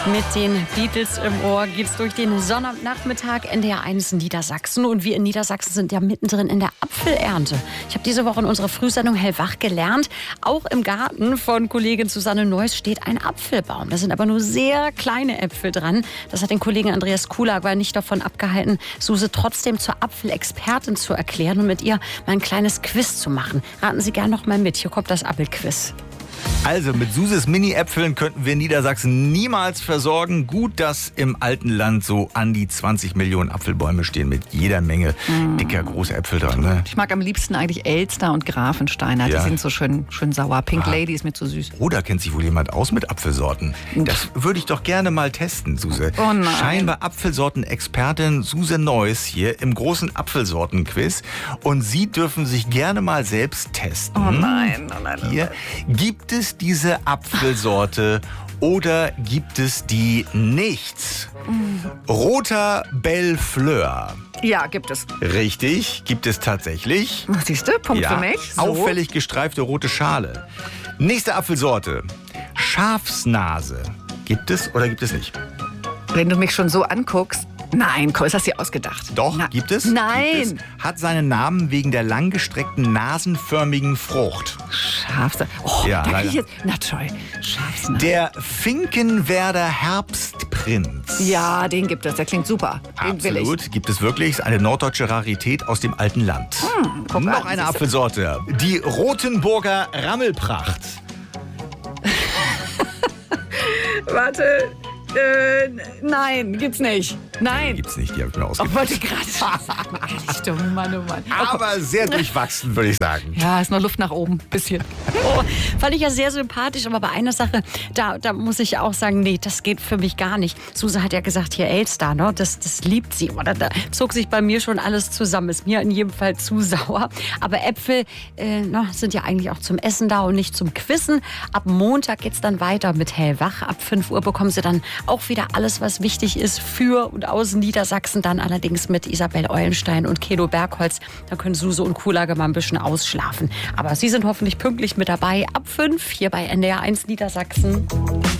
Mit den Beatles im Ohr geht's durch den Sonnabendnachmittag NDR1 Niedersachsen. Und wir in Niedersachsen sind ja mittendrin in der Apfelernte. Ich habe diese Woche in unserer Frühsendung Hellwach gelernt, auch im Garten von Kollegin Susanne Neuss steht ein Apfelbaum. Da sind aber nur sehr kleine Äpfel dran. Das hat den Kollegen Andreas Kulag aber nicht davon abgehalten, Suse trotzdem zur Apfelexpertin zu erklären und mit ihr mal ein kleines Quiz zu machen. Raten Sie gern noch mal mit. Hier kommt das Apfelquiz. Also mit Suses Mini-Äpfeln könnten wir Niedersachsen niemals versorgen. Gut, dass im alten Land so an die 20 Millionen Apfelbäume stehen mit jeder Menge dicker großer Äpfel dran. Ne? Ich mag am liebsten eigentlich Elster und Grafensteiner. Ja. Die sind so schön sauer. Pink Lady ist mir zu süß. Oder kennt sich wohl jemand aus mit Apfelsorten? Das würde ich doch gerne mal testen, Suse. Oh nein. Scheinbar Apfelsorten-Expertin Suse Neuss hier im großen Apfelsorten-Quiz. Und Sie dürfen sich gerne mal selbst testen. Oh nein, oh nein. Hier, gibt es diese Apfelsorte oder gibt es die nicht? Roter Bellefleur. Ja, gibt es. Richtig, gibt es tatsächlich. Siehst du, Punkt für mich. So. Auffällig gestreifte rote Schale. Nächste Apfelsorte. Schafsnase. Gibt es oder gibt es nicht? Wenn du mich schon so anguckst. Nein, komm, das hast du dir ausgedacht. Doch, gibt es? Nein. Gibt es. Hat seinen Namen wegen der langgestreckten nasenförmigen Frucht. Schafsnase. Oh, Ja, da leider. krieg ich jetzt. Na toll. Schafsnase. Der Finkenwerder Herbstprinz. Ja, den gibt es. Der klingt super. Den will ich. Absolut, gibt es wirklich. Ist eine norddeutsche Rarität aus dem alten Land. Guck Noch an, eine siehste. Apfelsorte. Die Rotenburger Rammelpracht. Warte. Nein, gibt's nicht. Nein. Gibt's nicht, die habe ich mir Oh, ausgedacht. wollte gerade sagen. Echt, oh Mann, oh Mann. Aber sehr durchwachsen, würde ich sagen. Ja, ist noch Luft nach oben. Bisschen. Oh, fand ich ja sehr sympathisch, aber bei einer Sache, da muss ich auch sagen, nee, das geht für mich gar nicht. Suse hat ja gesagt, hier Elster, ne, das liebt sie. Oder da zog sich bei mir schon alles zusammen. Ist mir in jedem Fall zu sauer. Aber Äpfel sind ja eigentlich auch zum Essen da und nicht zum Quizzen. Ab Montag geht's dann weiter mit Hellwach. Ab 5 Uhr bekommen Sie dann auch wieder alles, was wichtig ist für und aus Niedersachsen. Dann allerdings mit Isabel Eulenstein und Kedo Bergholz. Da können Suse und Kulage mal ein bisschen ausschlafen. Aber Sie sind hoffentlich pünktlich mit dabei. Ab 5 hier bei NDR1 Niedersachsen.